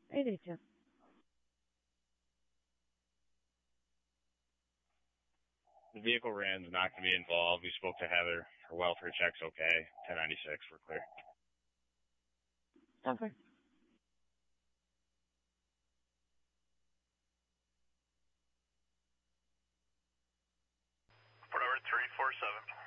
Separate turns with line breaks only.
8 8.
The vehicle ran's not going to be involved. We spoke to Heather. Her welfare check's okay. 1096, we're clear.
Perfect.
Port over 347.